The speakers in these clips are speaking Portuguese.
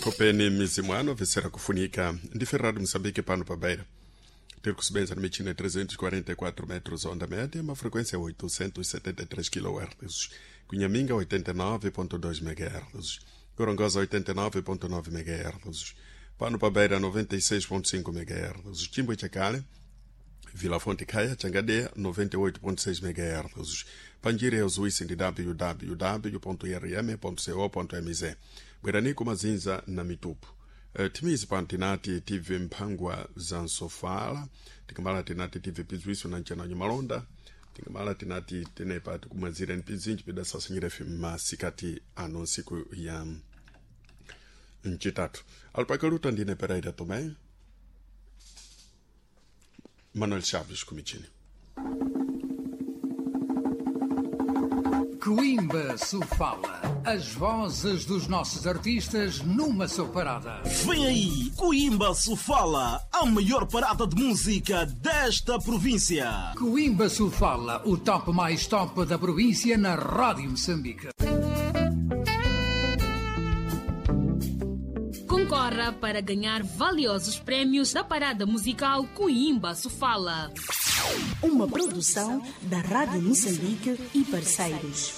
Kopeni mizimwano visera kufunika ndi Ferrado Moçambique pano pa beira. Ter kusebenza na medicina 344 metros onda média, uma frequência 873 kHz. Cunhaminga 89.2 MHz. Gorongosa 89.9 MHz. Pano pa beira 96.5 MHz. Chimbo e Chacale, Vila Fonte Caia, Changadeia 98.6 MHz. Panjire é o Zuísse de www.irm.co.mz. Guaranico Mazinza na Mitupu. Timizi pantinati tive mpangwa zansofala, tikamala tinati tive pizuiso na nchana nyamalonda, tikamala tinati tenepa tikumazira npizinji pida sasanyire fima sikati ano siku ya nchitatu. Alpakaluta ndine Pereira Tomé, Manuel Chaves Comichini. Coimbra Sofala, as vozes dos nossos artistas numa só parada. Vem aí, Coimbra Sofala, a maior parada de música desta província. Coimbra Sofala, o top mais top da província na Rádio Moçambique. Concorra para ganhar valiosos prémios da parada musical Coimbra Sofala. Uma produção da Rádio Moçambique e parceiros.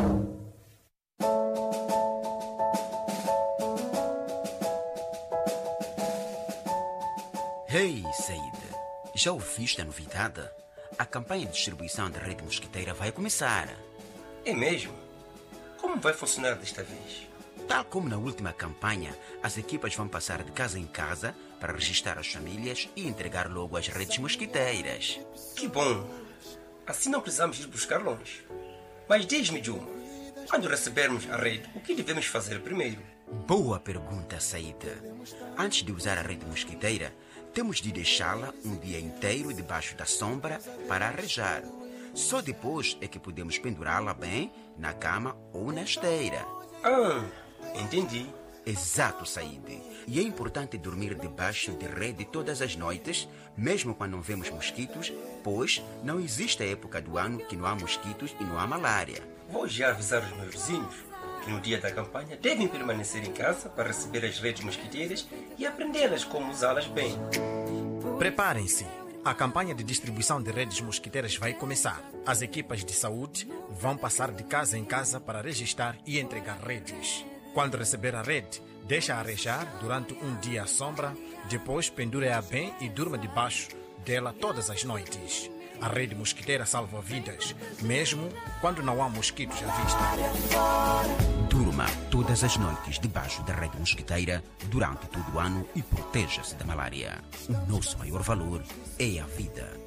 Hey, Said, já ouviste a novidade? A campanha de distribuição da rede mosquiteira vai começar. É mesmo? Como vai funcionar desta vez? Tal como na última campanha, as equipas vão passar de casa em casa para registrar as famílias e entregar logo as redes mosquiteiras. Que bom! Assim não precisamos ir buscar longe. Mas diz-me, Juma, quando recebermos a rede, o que devemos fazer primeiro? Boa pergunta, Said. Antes de usar a rede mosquiteira, temos de deixá-la um dia inteiro debaixo da sombra para arejar. Só depois é que podemos pendurá-la bem na cama ou na esteira. Entendi. Exato, Said. E é importante dormir debaixo de rede todas as noites, mesmo quando não vemos mosquitos, pois não existe a época do ano que não há mosquitos e não há malária. Vou já avisar os meus vizinhos que no dia da campanha devem permanecer em casa para receber as redes mosquiteiras e aprendê-las como usá-las bem. Preparem-se. A campanha de distribuição de redes mosquiteiras vai começar. As equipas de saúde vão passar de casa em casa para registrar e entregar redes. Quando receber a rede, deixa arejar durante um dia à sombra, depois pendure-a bem e durma debaixo dela todas as noites. A rede mosquiteira salva vidas, mesmo quando não há mosquitos à vista. Durma todas as noites debaixo da rede mosquiteira durante todo o ano e proteja-se da malária. O nosso maior valor é a vida.